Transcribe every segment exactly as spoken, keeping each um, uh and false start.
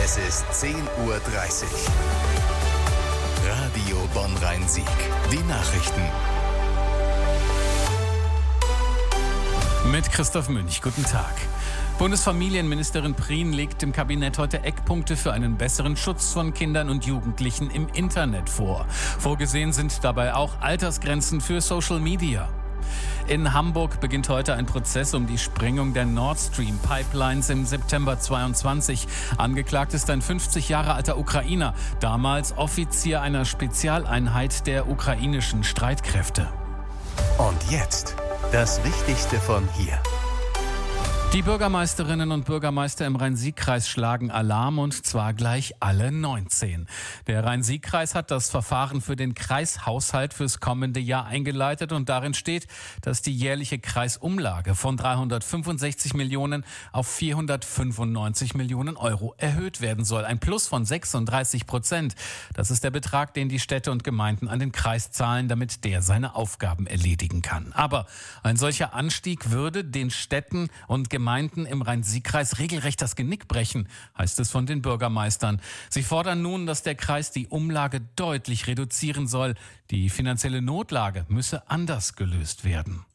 Es ist zehn Uhr dreißig. Radio Bonn-Rhein-Sieg. Die Nachrichten. Mit Christoph Münch. Guten Tag. Bundesfamilienministerin Prien legt im Kabinett heute Eckpunkte für einen besseren Schutz von Kindern und Jugendlichen im Internet vor. Vorgesehen sind dabei auch Altersgrenzen für Social Media. In Hamburg beginnt heute ein Prozess um die Sprengung der Nord Stream Pipelines im September zweiundzwanzig. Angeklagt ist ein fünfzig Jahre alter Ukrainer, damals Offizier einer Spezialeinheit der ukrainischen Streitkräfte. Und jetzt das Wichtigste von hier. Die Bürgermeisterinnen und Bürgermeister im Rhein-Sieg-Kreis schlagen Alarm, und zwar gleich alle neunzehn. Der Rhein-Sieg-Kreis hat das Verfahren für den Kreishaushalt fürs kommende Jahr eingeleitet, und darin steht, dass die jährliche Kreisumlage von dreihundertfünfundsechzig Millionen auf vierhundertfünfundneunzig Millionen Euro erhöht werden soll. Ein Plus von sechsunddreißig Prozent. Das ist der Betrag, den die Städte und Gemeinden an den Kreis zahlen, damit der seine Aufgaben erledigen kann. Aber ein solcher Anstieg würde den Städten und Gemeinden Gemeinden im Rhein-Sieg-Kreis regelrecht das Genick brechen, heißt es von den Bürgermeistern. Sie fordern nun, dass der Kreis die Umlage deutlich reduzieren soll. Die finanzielle Notlage müsse anders gelöst werden.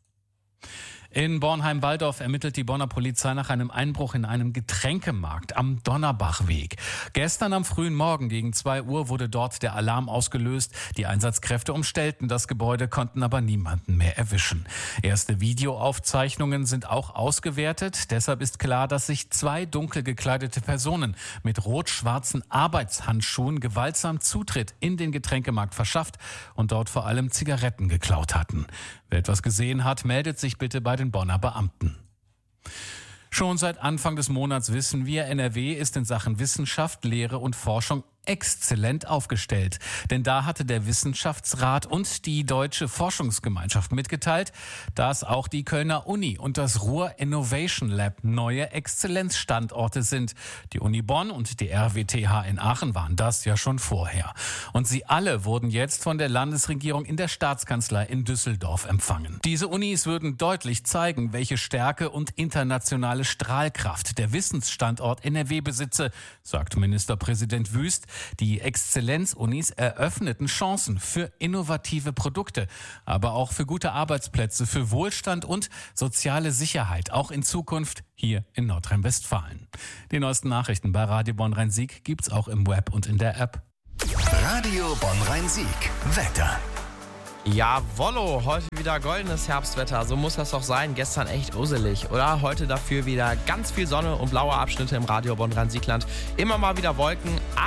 In Bornheim-Walldorf ermittelt die Bonner Polizei nach einem Einbruch in einem Getränkemarkt am Donnerbachweg. Gestern am frühen Morgen gegen zwei Uhr wurde dort der Alarm ausgelöst. Die Einsatzkräfte umstellten das Gebäude, konnten aber niemanden mehr erwischen. Erste Videoaufzeichnungen sind auch ausgewertet. Deshalb ist klar, dass sich zwei dunkel gekleidete Personen mit rot-schwarzen Arbeitshandschuhen gewaltsam Zutritt in den Getränkemarkt verschafft und dort vor allem Zigaretten geklaut hatten. Wer etwas gesehen hat, meldet sich bitte bei den Bonner Beamten. Schon seit Anfang des Monats wissen wir, N R W ist in Sachen Wissenschaft, Lehre und Forschung exzellent aufgestellt. Denn da hatte der Wissenschaftsrat und die Deutsche Forschungsgemeinschaft mitgeteilt, dass auch die Kölner Uni und das Ruhr Innovation Lab neue Exzellenzstandorte sind. Die Uni Bonn und die R W T H in Aachen waren das ja schon vorher. Und sie alle wurden jetzt von der Landesregierung in der Staatskanzlei in Düsseldorf empfangen. Diese Unis würden deutlich zeigen, welche Stärke und internationale Strahlkraft der Wissensstandort N R W besitze, sagt Ministerpräsident Wüst. Die Exzellenzunis eröffneten Chancen für innovative Produkte, aber auch für gute Arbeitsplätze, für Wohlstand und soziale Sicherheit, auch in Zukunft hier in Nordrhein-Westfalen. Die neuesten Nachrichten bei Radio Bonn-Rhein-Sieg gibt's auch im Web und in der App. Radio Bonn-Rhein-Sieg. Wetter. Jawollo, heute wieder goldenes Herbstwetter, so muss das doch sein. Gestern echt uselig, oder? Heute dafür wieder ganz viel Sonne und blaue Abschnitte im Radio Bonn-Rhein-Siegland. Immer mal wieder Wolken,